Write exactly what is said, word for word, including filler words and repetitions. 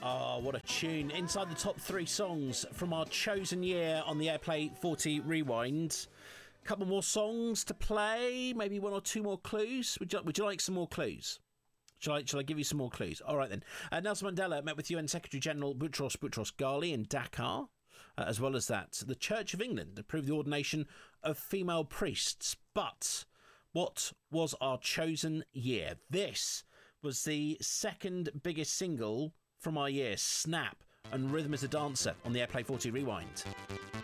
Oh, what a tune. Inside the top three songs from our chosen year on the Airplay forty Rewind. Couple more songs to play, maybe one or two more clues. Would you, would you like some more clues? Shall I, shall I give you some more clues? All right, then. Uh, Nelson Mandela met with U N Secretary-General Boutros Boutros-Ghali in Dakar. Uh, as well as that, the Church of England approved the ordination of female priests. But what was our chosen year? This was the second biggest single from our year, Snap and Rhythm is a Dancer on the Airplay forty Rewind.